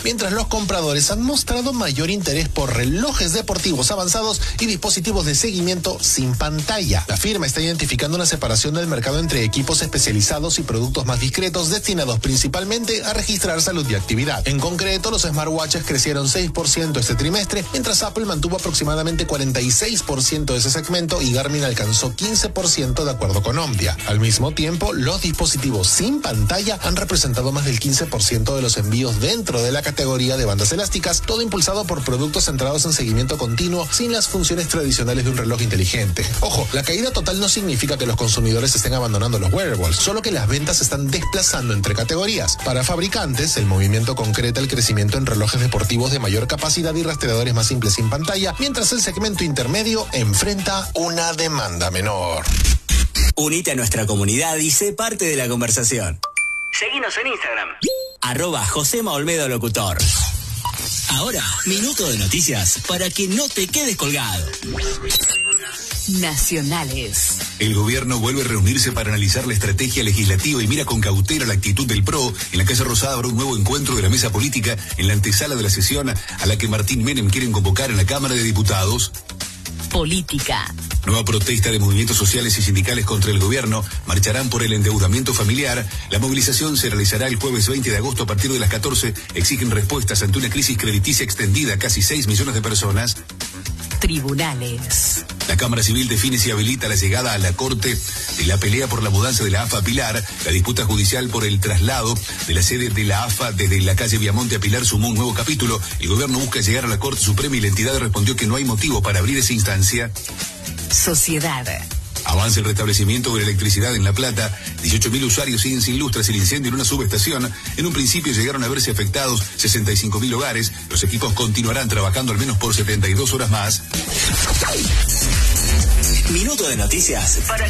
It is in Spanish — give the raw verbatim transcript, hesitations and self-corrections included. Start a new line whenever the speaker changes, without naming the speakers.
mientras los compradores han mostrado mayor interés por relojes deportivos avanzados y dispositivos de seguimiento sin pantalla. La firma está identificando una separación del mercado entre equipos especializados y productos más discretos destinados principalmente a registrar salud y actividad. En concreto, los smartwatches crecieron seis por ciento este trimestre, mientras Apple mantuvo aproximadamente cuarenta y seis por ciento de ese segmento y Garmin alcanzó quince por ciento de acuerdo con Omdia. Al mismo tiempo, los dispositivos sin pantalla han representado más del quince por ciento de los envíos dentro de la categoría de bandas elásticas, todo impulsado por productos centrados en seguimiento continuo sin las funciones tradicionales de un reloj inteligente. Ojo, la caída total no significa que los consumidores estén abandonando los wearables, solo que las ventas se están desplazando entre categorías. Para fabricantes, el movimiento concreta el crecimiento en relojes deportivos de mayor capacidad y rastreadores más simples sin pantalla, mientras el segmento intermedio enfrenta una demanda menor.
Unite a nuestra comunidad y sé parte de la conversación. Seguinos en Instagram. Arroba Josema Olmedo Locutor. Ahora, minuto de noticias para que no te quedes colgado.
Nacionales.
El gobierno vuelve a reunirse para analizar la estrategia legislativa y mira con cautela la actitud del P R O. En la Casa Rosada habrá un nuevo encuentro de la mesa política en la antesala de la sesión a la que Martín Menem quieren convocar en la Cámara de Diputados.
Política.
Nueva protesta de movimientos sociales y sindicales contra el gobierno. Marcharán por el endeudamiento familiar. La movilización se realizará el jueves veinte de agosto a partir de las catorce. Exigen respuestas ante una crisis crediticia extendida a casi seis millones de personas.
Tribunales.
La Cámara Civil define si habilita la llegada a la Corte de la pelea por la mudanza de la AFA a Pilar. La disputa judicial por el traslado de la sede de la AFA desde la calle Viamonte a Pilar sumó un nuevo capítulo. El gobierno busca llegar a la Corte Suprema y la entidad respondió que no hay motivo para abrir esa instancia.
Sociedad.
Avanza el restablecimiento de la electricidad en La Plata. dieciocho mil usuarios siguen sin luz tras el incendio en una subestación. En un principio llegaron a verse afectados sesenta y cinco mil hogares. Los equipos continuarán trabajando al menos por setenta y dos horas más.
Minuto de noticias para